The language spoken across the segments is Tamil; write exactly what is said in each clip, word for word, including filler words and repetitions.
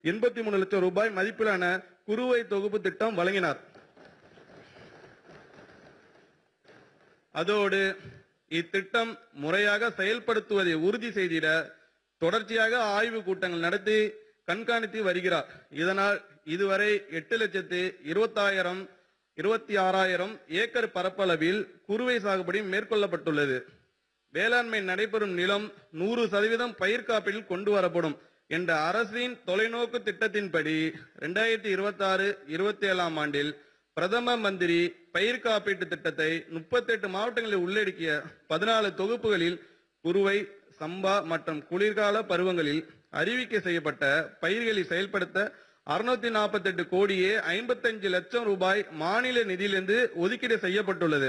எண்பத்தி மூணு லட்சம் ரூபாய் மதிப்பிலான குறுவை தொகுப்பு திட்டம் வழங்கினார். அதோடு இத்திட்டம் முறையாக செயல்படுத்துவதை உறுதி செய்திட தொடர்ச்சியாக ஆய்வு கூட்டங்கள் நடத்தி கண்காணித்து வருகிறார். இதனால் இதுவரை எட்டு லட்சத்து இருபத்தாயிரம் இருபத்தி ஆறாயிரம் ஏக்கர் பரப்பளவில் குறுவை சாகுபடி மேற்கொள்ளப்பட்டுள்ளது. வேளாண்மை நடைபெறும் நிலம் நூறு சதவீதம் பயிர் காப்பீட்டில் கொண்டு வரப்படும் என்ற அரசின் தொலைநோக்கு திட்டத்தின்படி இரண்டாயிரத்தி இருபத்தி ஆறு இருபத்தி ஏழாம் ஆண்டில் பிரதம மந்திரி பயிர் காப்பீட்டு திட்டத்தை முப்பத்தி எட்டு மாவட்டங்களில் உள்ளடக்கிய பதினாலு தொகுப்புகளில் குறுவை, சம்பா மற்றும் குளிர்கால பருவங்களில் அறிவிக்கை செய்யப்பட்ட பயிர்களை செயல்படுத்த அறுநூத்தி நாற்பத்தி எட்டு கோடியே ஐம்பத்தி அஞ்சு லட்சம் ரூபாய் மாநில நிதியிலிருந்து ஒதுக்கீடு செய்யப்பட்டுள்ளது.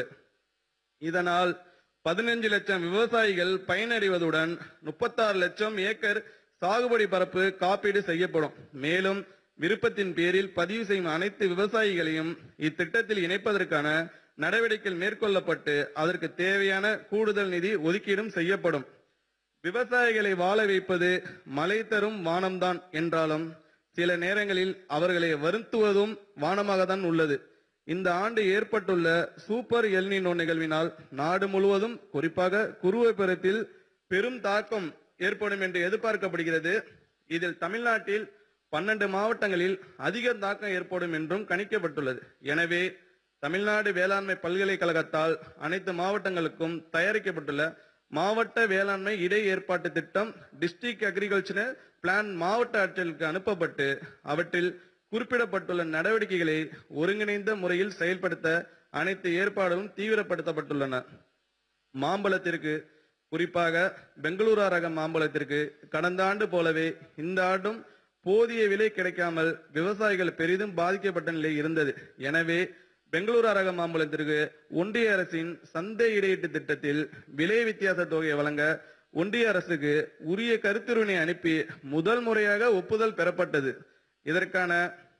இதனால் பதினஞ்சு லட்சம் விவசாயிகள் பயனடைவதுடன் முப்பத்தாறு லட்சம் ஏக்கர் சாகுபடி பரப்பு காப்பீடு செய்யப்படும். மேலும் விருப்பத்தின் பேரில் பதிவு செய்யும் அனைத்து விவசாயிகளையும் இத்திட்டத்தில் இணைப்பதற்கான நடவடிக்கைகள் மேற்கொள்ளப்பட்டு அதற்கு தேவையான கூடுதல் நிதி ஒதுக்கீடும் செய்யப்படும். விவசாயிகளை வாழ வைப்பது மழை தரும் வானம்தான் என்றாலும் சில நேரங்களில் அவர்களை வருத்துவதும் வானமாக தான் உள்ளது. இந்த ஆண்டு ஏற்பட்டுள்ள சூப்பர் எல்னினோ நிகழ்வினால் நாடு முழுவதும் குறிப்பாக குறுவை பருவத்தில் பெரும் தாக்கம் ஏற்படும் என்று எதிர்பார்க்கப்படுகிறது. இதில் தமிழ்நாட்டில் பன்னெண்டு மாவட்டங்களில் அதிக தாக்கம் ஏற்படும் என்றும் கணிக்கப்பட்டுள்ளது. எனவே தமிழ்நாடு வேளாண்மை பல்கலைக்கழகத்தால் அனைத்து மாவட்டங்களுக்கும் தயாரிக்கப்பட்டுள்ள மாவட்ட வேளாண்மை இடை ஏற்பாட்டு திட்டம் டிஸ்ட்ரிக்ட் அக்ரிகல்ச்சர் பிளான் மாவட்ட ஆட்சியர்களுக்கு அனுப்பப்பட்டு அவற்றில் குறிப்பிடப்பட்டுள்ள நடவடிக்கைகளை ஒருங்கிணைந்த முறையில் செயல்படுத்த அனைத்து ஏற்பாடுகளும் தீவிரப்படுத்தப்பட்டுள்ளன. மாம்பழத்திற்கு குறிப்பாக பெங்களூரா ரக மாம்பழத்திற்கு கடந்த ஆண்டு போலவே இந்த ஆண்டும் போதிய விலை கிடைக்காமல் விவசாயிகள் பெரிதும் பாதிக்கப்பட்ட நிலை இருந்தது. எனவே பெங்களூரா ரக மாம்பழத்திற்கு ஒன்றிய அரசின் சந்தை இடையீட்டு திட்டத்தில் விலை வித்தியாச தொகையை வழங்க ஒன்றிய அரசுக்கு உரிய கருத்துருவினை அனுப்பி முதல் முறையாக ஒப்புதல் பெறப்பட்டது. இதற்கான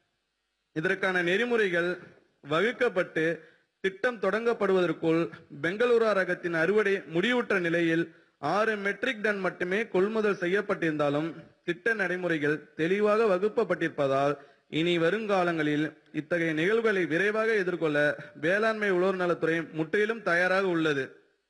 இதற்கான நெறிமுறைகள் வகுக்கப்பட்டு திட்டம் தொடங்கப்படுவதற்குள் பெங்களூரா ரகத்தின் அறுவடை முடிவுற்ற நிலையில் ஆறு மெட்ரிக் டன் மட்டுமே கொள்முதல் செய்யப்பட்டிருந்தாலும் திட்ட நடைமுறைகள் தெளிவாக வகுக்கப்பட்டிருப்பதால் இனி வருங்காலங்களில் இத்தகைய நிகழ்வுகளை விரைவாக எதிர்கொள்ள வேளாண்மை உழவர் நலத்துறை முற்றிலும் தயாராக உள்ளது.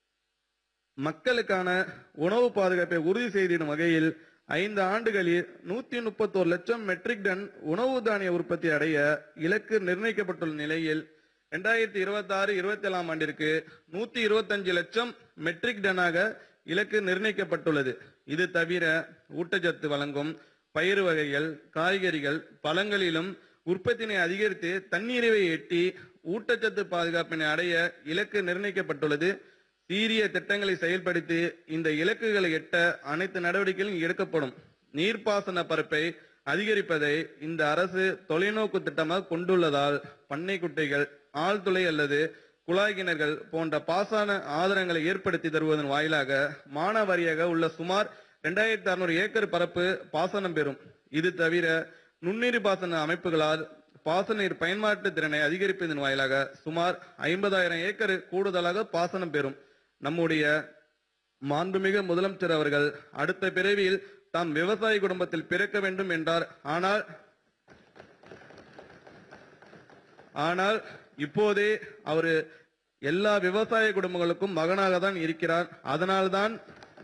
மக்களுக்கான உணவு பாதுகாப்பை உறுதி செய்திடும் வகையில் ஐந்து ஆண்டுகளில் நூத்தி முப்பத்தி ஒரு லட்சம் மெட்ரிக் டன் உணவு தானிய உற்பத்தி அடைய இலக்கு நிர்ணயிக்கப்பட்டுள்ள நிலையில் இரண்டாயிரத்தி இருபத்தி ஆறு இருபத்தி ஏழாம் ஆண்டிற்கு நூத்தி இருபத்தி அஞ்சு லட்சம் மெட்ரிக் டனாக இலக்கு நிர்ணயிக்கப்பட்டுள்ளது. இது தவிர ஊட்டச்சத்து வழங்கும் பயிர் வகைகள், காய்கறிகள், பழங்களிலும் உற்பத்தினை அதிகரித்து தன்னிறைவை எட்டி ஊட்டச்சத்து பாதுகாப்பினை அடைய இலக்கு நிர்ணயிக்கப்பட்டுள்ளது. சீரிய திட்டங்களை செயல்படுத்தி இந்த இலக்குகளை எட்ட அனைத்து நடவடிக்கைகளும் எடுக்கப்படும். நீர்ப்பாசன பரப்பை அதிகரிப்பதை இந்த அரசு தொலைநோக்கு திட்டமாக கொண்டுள்ளதால் பண்ணை குட்டைகள், ஆழ்துளை அல்லது குழாய் கிணறுகள் போன்ற பாசன ஆதாரங்களை ஏற்படுத்தி தருவதன் வாயிலாக மானாவாரியாக உள்ள சுமார் இரண்டாயிரத்தி அறுநூறு ஏக்கர் பரப்பு பாசனம் பெறும். இது தவிர நுண்ணீர் பாசன அமைப்புகளால் பாசன நீர் பயன்பாட்டு திறனை அதிகரிப்பதன் வாயிலாக சுமார் ஐம்பதாயிரம் ஏக்கர் கூடுதலாக பாசனம் பெறும். நம்முடைய மாண்புமிகு முதலமைச்சர் அவர்கள் அடுத்த பிறவியில் தாம் விவசாய குடும்பத்தில் பிறக்க வேண்டும் என்றார். ஆனால் ஆனால் இப்போதே அவரு எல்லா விவசாய குடும்பங்களுக்கும் மகனாக தான் இருக்கிறார். அதனால்தான்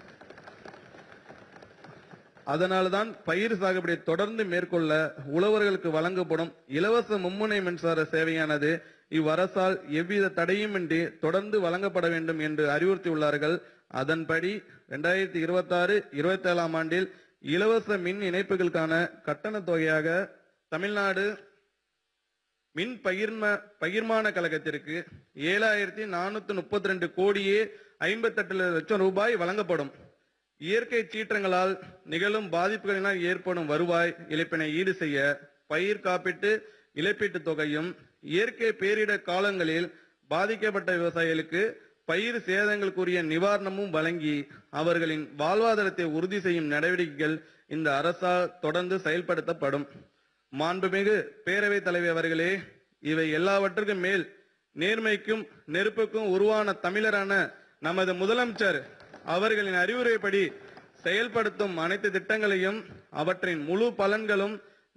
அதனால்தான் பயிர் சாகுபடியை தொடர்ந்து மேற்கொள்ள உழவர்களுக்கு வழங்கப்படும் இலவச மும்முனை மின்சார சேவையானது இவ்வரசால் எவ்வித தடையுமின்றி தொடர்ந்து வழங்கப்பட வேண்டும் என்று அறிவுறுத்தியுள்ளார்கள். அதன்படி இரண்டாயிரத்தி இருபத்தி ஆறு இருபத்தி ஏழாம் ஆண்டில் இலவச மின் இணைப்புகளுக்கான கட்டண தொகையாக தமிழ்நாடு மின் பகிர்ம பகிர்மான கழகத்திற்கு ஏழாயிரத்தி நானூத்தி முப்பத்தி ரெண்டு கோடியே ஐம்பத்தி எட்டு லட்சம் ரூபாய் வழங்கப்படும். இயற்கை சீற்றங்களால் நிகழும் பாதிப்புகளினால் ஏற்படும் வருவாய் இழப்பினை ஈடு செய்ய பயிர் காப்பீட்டு இழப்பீட்டு தொகையும், இயற்கை பேரிடர் காலங்களில் பாதிக்கப்பட்ட விவசாயிகளுக்கு பயிர் சேதங்களுக்குரிய நிவாரணமும் வழங்கி அவர்களின் வாழ்வாதாரத்தை உறுதி செய்யும் நடவடிக்கைகள் இந்த அரசால் தொடர்ந்து செயல்படுத்தப்படும். மாண்புமிகு பேரவைத் தலைவர் அவர்களே, இவை எல்லாவற்றுக்கும் மேல் நேர்மைக்கும் நெருப்புக்கும் உருவான தமிழரான நமது முதலமைச்சர் அவர்களின் அறிவுரைப்படி செயல்படுத்தும் அனைத்து திட்டங்களையும் அவற்றின் முழு பலன்களும்